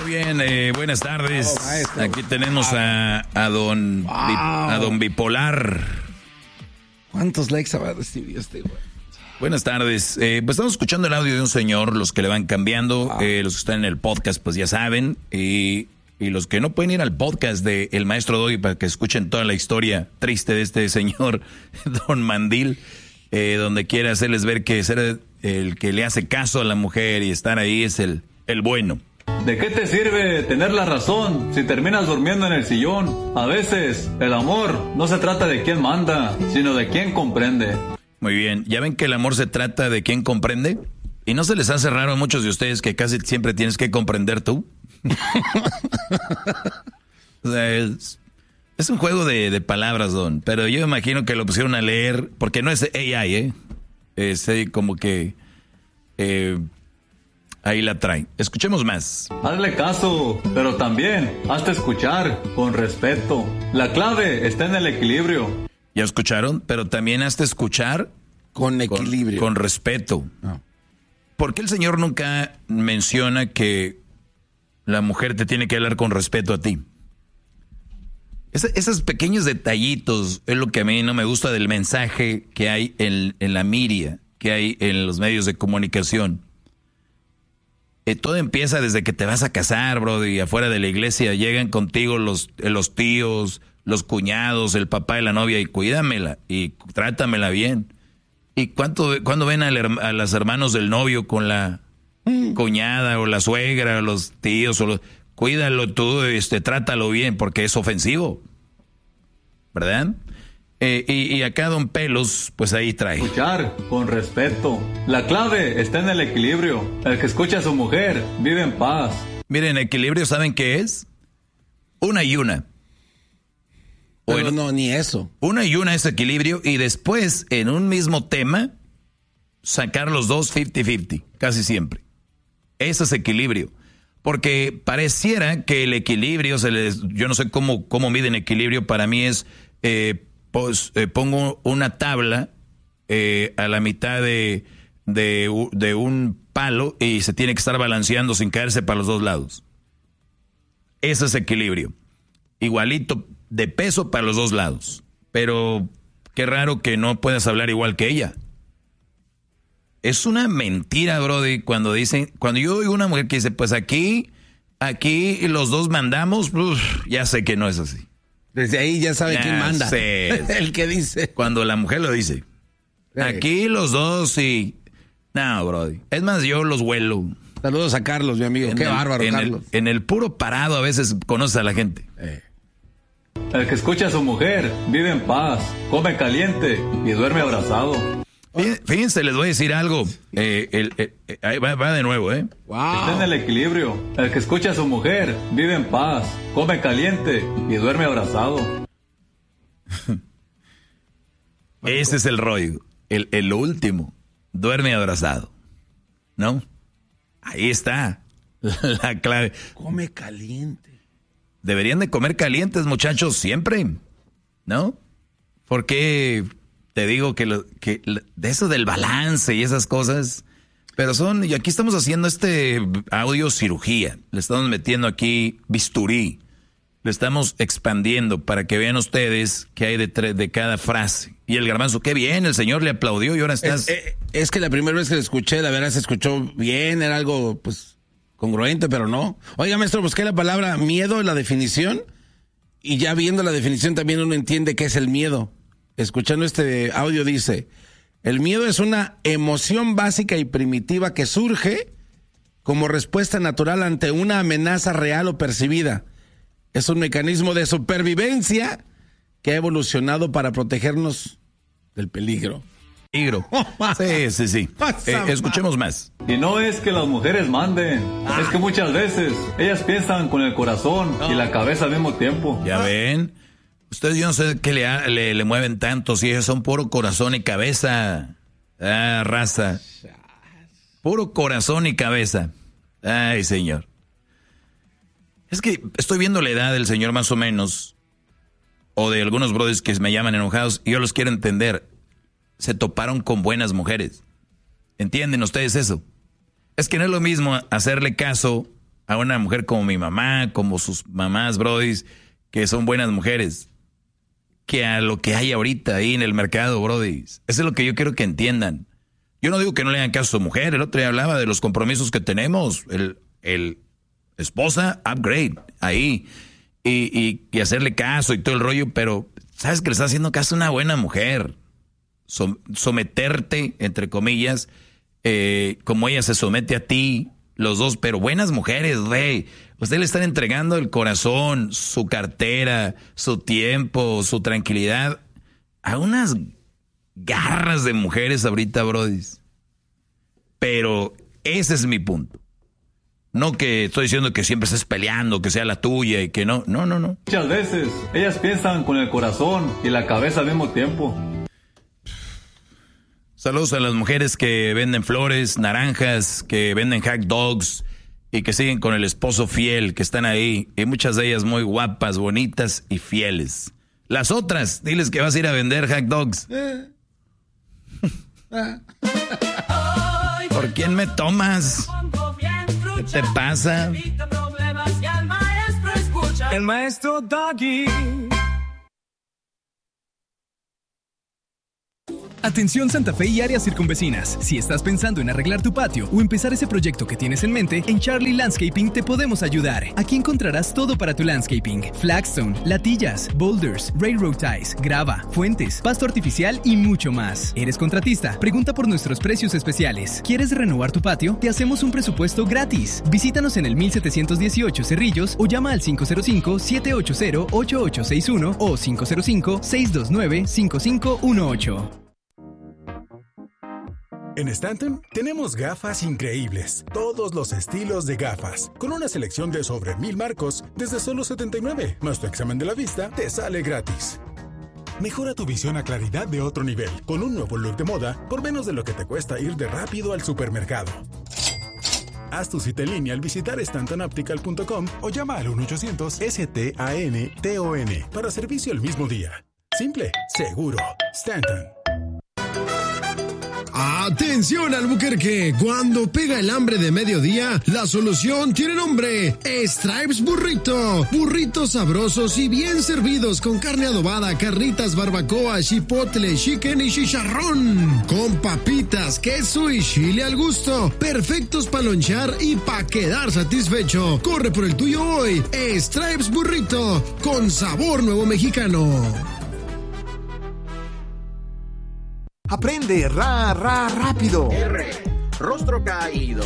Muy bien, buenas tardes. Aquí tenemos a don Bipolar. ¿Cuántos likes habrá recibido este güey? Buenas tardes. Pues estamos escuchando el audio de un señor, los que le van cambiando, los que están en el podcast, pues ya saben, y los que no pueden ir al podcast de El Maestro Doggy para que escuchen toda la historia triste de este señor, don Mandil, donde quiere hacerles ver que ser el que le hace caso a la mujer y estar ahí es el bueno. ¿De qué te sirve tener la razón si terminas durmiendo en el sillón? A veces, el amor no se trata de quién manda, sino de quién comprende. Muy bien, ¿ya ven que el amor se trata de quién comprende? ¿Y no se les hace raro a muchos de ustedes que casi siempre tienes que comprender tú? O sea, es un juego de palabras, don. Pero yo imagino que lo pusieron a leer, porque no es AI, es como que ahí la trae. Escuchemos más. Hazle caso, pero también hazte escuchar con respeto. La clave está en el equilibrio. ¿Ya escucharon? Pero también hazte escuchar con equilibrio. Con respeto. No. ¿Por qué el señor nunca menciona que la mujer te tiene que hablar con respeto a ti? Esos pequeños detallitos es lo que a mí no me gusta del mensaje que hay en la media, que hay en los medios de comunicación. Todo empieza desde que te vas a casar, bro, y afuera de la iglesia llegan contigo los tíos, los cuñados, el papá de la novia, y cuídamela y trátamela bien. ¿Y cuándo ven a los hermanos del novio con la cuñada o la suegra o los tíos? Cuídalo tú, trátalo bien, porque es ofensivo, ¿verdad? Y acá don Pelos, pues ahí trae. Escuchar con respeto. La clave está en el equilibrio. El que escucha a su mujer vive en paz. Miren, equilibrio, ¿saben qué es? Una y una. Pero no, ni eso. Una y una es equilibrio, y después, en un mismo tema, sacar los dos 50-50, casi siempre. Eso es equilibrio. Porque pareciera que el equilibrio, yo no sé cómo miden equilibrio, para mí es, pongo una tabla a la mitad de un palo y se tiene que estar balanceando sin caerse para los dos lados. Eso es equilibrio. Igualito de peso para los dos lados. Pero qué raro que no puedas hablar igual que ella. Es una mentira, brody, cuando yo oigo una mujer que dice, pues aquí los dos mandamos, ya sé que no es así. Desde ahí ya sabe quién manda. El que dice. Cuando la mujer lo dice. Aquí los dos sí. No, brody. Es más, yo los huelo. Saludos a Carlos, mi amigo. Qué bárbaro, Carlos. En el puro parado a veces conoces a la gente. El que escucha a su mujer vive en paz, come caliente y duerme abrazado. Fíjense, les voy a decir algo. Ahí va de nuevo, Wow. Está en el equilibrio. El que escucha a su mujer vive en paz, come caliente y duerme abrazado. Ese es el rollo. El último. Duerme abrazado. ¿No? Ahí está la clave. Come caliente. Deberían de comer calientes, muchachos, siempre. ¿No? Porque te digo que de eso del balance y esas cosas, pero y aquí estamos haciendo audio cirugía, le estamos metiendo aquí bisturí, le estamos expandiendo para que vean ustedes qué hay de cada frase. Y el garbanzo, qué bien, el señor le aplaudió y ahora estás... Es que la primera vez que lo escuché, la verdad se escuchó bien, era algo pues congruente, pero no. Oiga, maestro, busqué la palabra miedo en la definición, y ya viendo la definición también uno entiende qué es el miedo. Escuchando este audio dice, el miedo es una emoción básica y primitiva que surge como respuesta natural ante una amenaza real o percibida. Es un mecanismo de supervivencia que ha evolucionado para protegernos del peligro. Sí. Escuchemos más. Y no es que las mujeres manden, es que muchas veces ellas piensan con el corazón y la cabeza al mismo tiempo. ¿Ya ven? Ustedes, yo no sé qué le mueven tanto, si ellos son puro corazón y cabeza. Raza. Puro corazón y cabeza. Ay, señor. Es que estoy viendo la edad del señor más o menos, o de algunos brothers que me llaman enojados, y yo los quiero entender. Se toparon con buenas mujeres. ¿Entienden ustedes eso? Es que no es lo mismo hacerle caso a una mujer como mi mamá, como sus mamás, brodis, que son buenas mujeres, que a lo que hay ahorita ahí en el mercado, brodis. Eso es lo que yo quiero que entiendan. Yo no digo que no le hagan caso a su mujer. El otro día hablaba de los compromisos que tenemos. El esposa, upgrade, ahí. Y hacerle caso y todo el rollo, pero sabes que le estás haciendo caso a una buena mujer. Someterte, entre comillas, como ella se somete a ti, los dos, pero buenas mujeres, rey. Usted le están entregando el corazón, su cartera, su tiempo, su tranquilidad a unas garras de mujeres ahorita, brodis. Pero ese es mi punto. No que estoy diciendo que siempre estés peleando, que sea la tuya y que no. No. Muchas veces ellas piensan con el corazón y la cabeza al mismo tiempo. Saludos a las mujeres que venden flores, naranjas, que venden hot dogs y que siguen con el esposo fiel, que están ahí. Y muchas de ellas muy guapas, bonitas y fieles. Las otras, diles que vas a ir a vender hot dogs. ¿Por quién me tomas? ¿Qué te pasa? El maestro Doggy. Atención Santa Fe y áreas circunvecinas. Si estás pensando en arreglar tu patio o empezar ese proyecto que tienes en mente, en Charlie Landscaping te podemos ayudar. Aquí encontrarás todo para tu landscaping: flagstone, latillas, boulders, railroad ties, grava, fuentes, pasto artificial y mucho más. ¿Eres contratista? Pregunta por nuestros precios especiales. ¿Quieres renovar tu patio? Te hacemos un presupuesto gratis. Visítanos en el 1718 Cerrillos o llama al 505-780-8861 o 505-629-5518. En Stanton tenemos gafas increíbles, todos los estilos de gafas, con una selección de sobre 1000 marcos desde solo $79, más tu examen de la vista te sale gratis. Mejora tu visión a claridad de otro nivel, con un nuevo look de moda por menos de lo que te cuesta ir de rápido al supermercado. Haz tu cita en línea al visitar stantonoptical.com o llama al 1-800-STANTON para servicio el mismo día. Simple, seguro, Stanton. ¡Atención, Albuquerque! Cuando pega el hambre de mediodía, la solución tiene nombre: Stripes Burrito. Burritos sabrosos y bien servidos con carne adobada, carnitas, barbacoa, chipotle, chicken y chicharrón. Con papitas, queso y chile al gusto. Perfectos para lonchar y para quedar satisfecho. Corre por el tuyo hoy. Stripes Burrito, con sabor nuevo mexicano. Aprende rápido. R, rostro caído.